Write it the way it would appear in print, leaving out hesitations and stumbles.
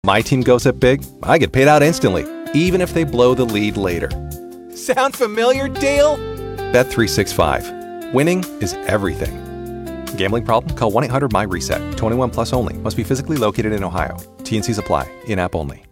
My team goes up big, I get paid out instantly, even if they blow the lead later. Sound familiar, Dale? Bet365. Winning is everything. Gambling problem? Call 1-800-MY-RESET. 21 plus only. Must be physically located in Ohio. T&Cs apply. In-app only.